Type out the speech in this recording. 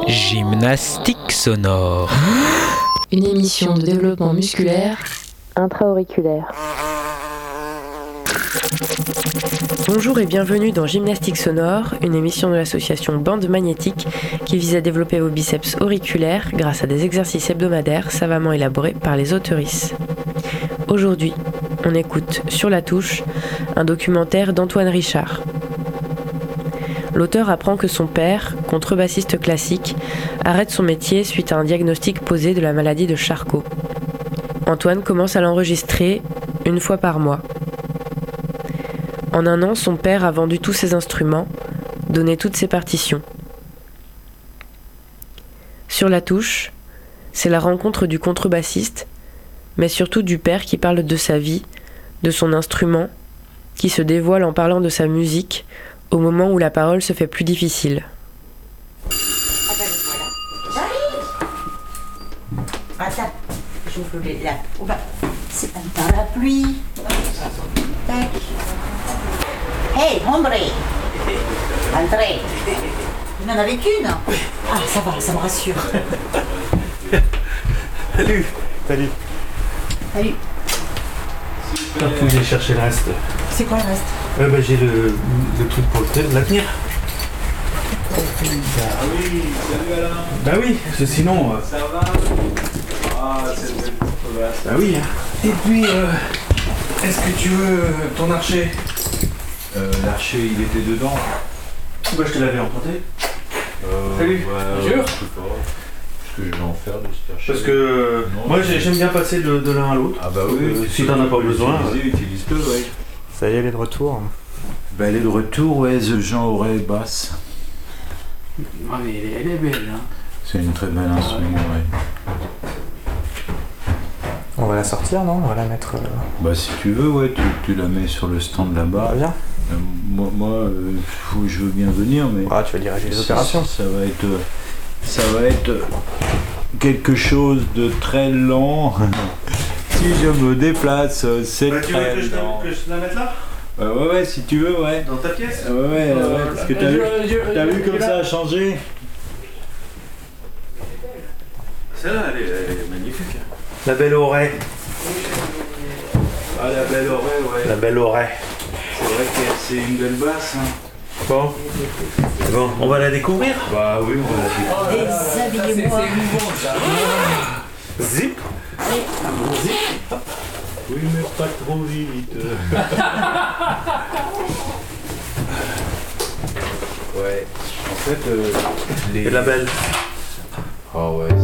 Gymnastique sonore. Une émission de développement musculaire intra-auriculaire. Bonjour et bienvenue dans Gymnastique sonore, une émission de l'association Bande Magnétique qui vise à développer vos biceps auriculaires grâce à des exercices hebdomadaires savamment élaborés par les auteurices. Aujourd'hui, on écoute Sur la touche, un documentaire d'Antoine Richard. L'auteur apprend que son père, contrebassiste classique, arrête son métier suite à un diagnostic posé de la maladie de Charcot. Antoine commence à l'enregistrer une fois par mois. En un an, son père a vendu tous ses instruments, donné toutes ses partitions. Sur la touche, c'est la rencontre du contrebassiste, mais surtout du père qui parle de sa vie, de son instrument, qui se dévoile en parlant de sa musique, au moment où la parole se fait plus difficile. Ah ben voilà, j'arrive. Attends, j'ouvre les là. Oh ben, c'est pas dans la pluie. Tac. Hey, hombre. Entrez. Vous n'en avez qu'une? Ah, ça va, ça me rassure. Salut. Salut. Salut. Là, vous pouvez chercher le reste. C'est quoi le reste? J'ai le truc pour la tenir. Ah oui, salut Alain. Bah oui, parce que sinon... Ça va? Ah, c'est une belle contrebasse. Bah oui. Et puis, est-ce que tu veux ton archer? L'archer, il était dedans. Bah je te l'avais emprunté. Salut. Ouais, Jure? je sais pas. Qu'est-ce que je vais en faire de cet archer? Parce que Non, moi j'aime bien passer de l'un à l'autre. Ah bah oui, si t'en as pas besoin. Utilise-le, ouais. Ça y est, elle est de retour. Bah elle est de retour, ouais, The Jean Auray basse. Ah mais elle est belle, hein. C'est une très belle instrument, ouais. On va la sortir, non? On va la mettre... Bah si tu veux, ouais, tu la mets sur le stand là-bas. Ah, bien. Je veux bien venir, mais... Ah, tu vas diriger les opérations. Ça va être quelque chose de très lent. Si je me déplace, c'est Tu veux très que je lent. te la mette là? Ouais, si tu veux, ouais. Dans ta pièce? Ouais, parce que t'as vu comme ça a changé? Celle-là, elle est magnifique. La belle oreille. Ah, la belle oreille, ouais. La belle oreille. C'est vrai que c'est une belle basse, hein. Bon, on va la découvrir. Bah oui, on va la découvrir. Déshabillez-moi. Zip. Oui, mais pas trop vite. Ouais. En fait, Et la belle. Ah ouais,